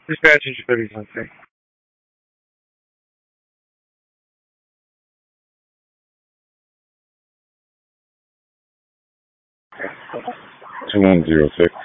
Just pay attention to something. Two one zero six.